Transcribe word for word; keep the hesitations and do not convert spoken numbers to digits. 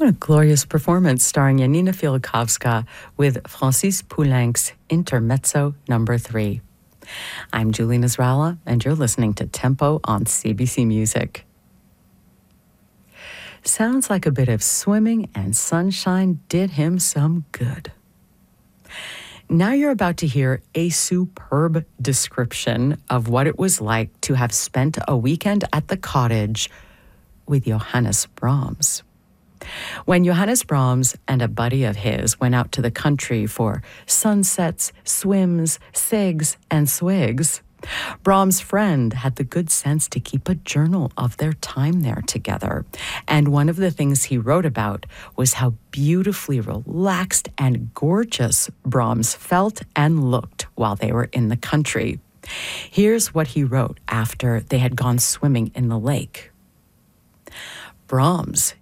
What a glorious performance starring Janina Fialkowska with Francis Poulenc's Intermezzo Number Three. I'm Julie Nasrallah, and you're listening to Tempo on C B C Music. Sounds like a bit of swimming and sunshine did him some good. Now you're about to hear a superb description of what it was like to have spent a weekend at the cottage with Johannes Brahms. When Johannes Brahms and a buddy of his went out to the country for sunsets, swims, sigs, and swigs, Brahms' friend had the good sense to keep a journal of their time there together. And one of the things he wrote about was how beautifully relaxed and gorgeous Brahms felt and looked while they were in the country. Here's what he wrote after they had gone swimming in the lake. Brahms